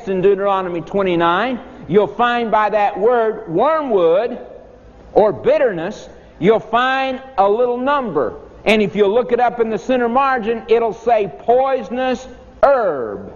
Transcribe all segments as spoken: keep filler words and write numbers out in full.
text in Deuteronomy twenty-nine, you'll find by that word wormwood or bitterness, you'll find a little number. And if you look it up in the center margin, it'll say poisonous herb.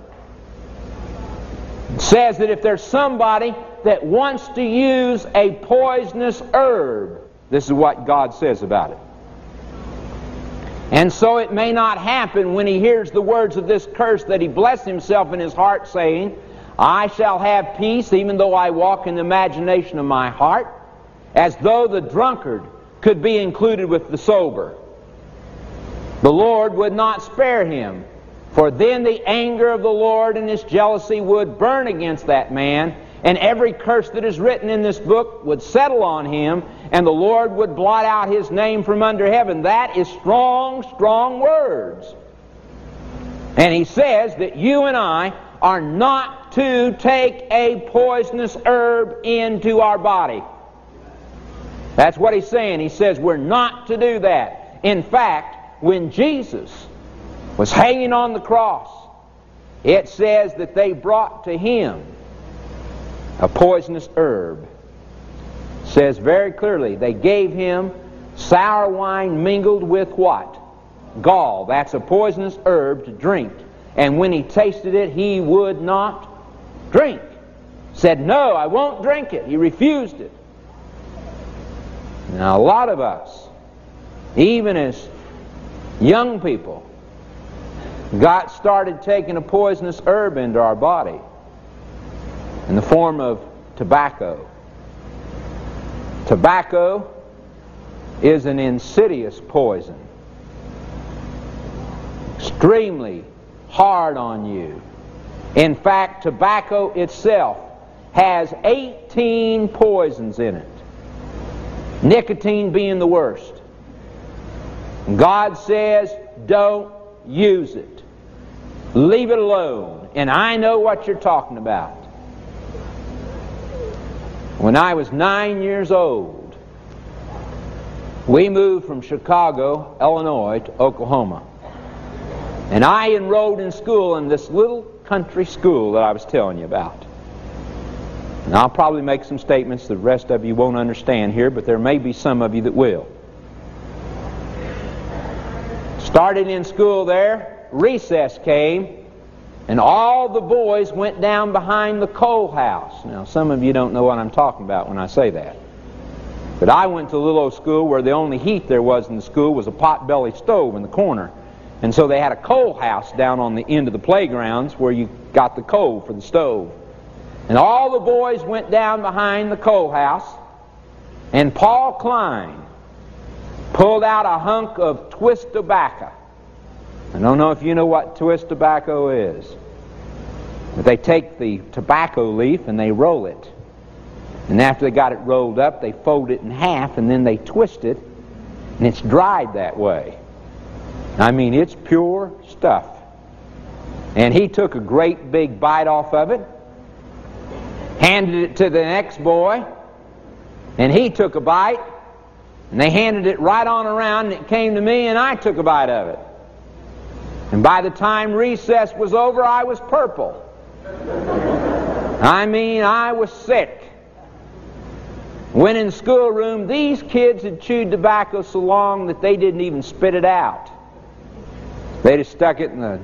It says that if there's somebody that wants to use a poisonous herb, this is what God says about it. And so it may not happen when he hears the words of this curse that he bless himself in his heart, saying, I shall have peace even though I walk in the imagination of my heart, as though the drunkard could be included with the sober. The Lord would not spare him, for then the anger of the Lord and his jealousy would burn against that man, and every curse that is written in this book would settle on him, and the Lord would blot out his name from under heaven. That is strong, strong words. And he says that you and I are not to take a poisonous herb into our body. That's what he's saying. He says we're not to do that. In fact, when Jesus was hanging on the cross, it says that they brought to him a poisonous herb. It says very clearly, they gave him sour wine mingled with what? Gall. That's a poisonous herb to drink. And when he tasted it, he would not drink. Said, no, I won't drink it. He refused it. Now, a lot of us, even as young people, got started taking a poisonous herb into our body in the form of tobacco. Tobacco is an insidious poison, extremely hard on you. In fact, tobacco itself has eighteen poisons in it, nicotine being the worst. God says, don't use it. Leave it alone. And I know what you're talking about. When I was nine years old, we moved from Chicago, Illinois, to Oklahoma. And I enrolled in school in this little country school that I was telling you about. And I'll probably make some statements the rest of you won't understand here, but there may be some of you that will. Started in school there, recess came, and all the boys went down behind the coal house. Now, some of you don't know what I'm talking about when I say that. But I went to a little old school where the only heat there was in the school was a pot-belly stove in the corner. And so they had a coal house down on the end of the playgrounds where you got the coal for the stove. And all the boys went down behind the coal house, and Paul Klein pulled out a hunk of twist tobacco. I don't know if you know what twist tobacco is. But they take the tobacco leaf and they roll it. And after they got it rolled up, they fold it in half and then they twist it, and it's dried that way. I mean, it's pure stuff. And he took a great big bite off of it, handed it to the next boy, and he took a bite, and they handed it right on around, and it came to me, and I took a bite of it. And by the time recess was over, I was purple. I mean, I was sick. When in the schoolroom, these kids had chewed tobacco so long that they didn't even spit it out. They just stuck it in the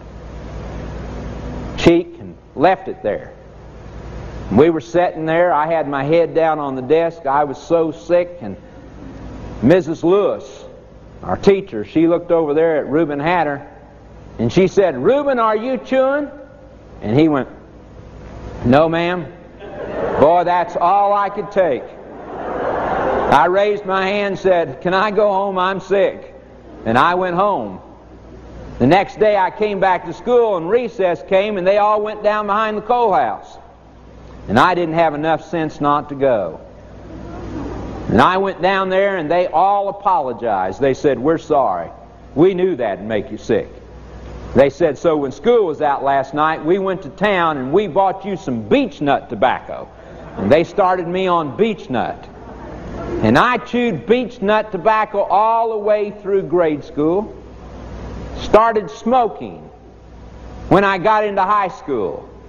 cheek and left it there. And we were sitting there. I had my head down on the desk. I was so sick. And Missus Lewis, our teacher, she looked over there at Reuben Hatter, and she said, "Reuben, are you chewing?" And he went, "No, ma'am." Boy, that's all I could take. I raised my hand and said, "Can I go home? I'm sick." And I went home. The next day I came back to school, and recess came, and they all went down behind the coal house. And I didn't have enough sense not to go. And I went down there, and they all apologized. They said, "We're sorry. We knew that'd make you sick." They said, "So when school was out last night, we went to town and we bought you some beech nut tobacco." And they started me on beech nut. And I chewed beech nut tobacco all the way through grade school. Started smoking when I got into high school.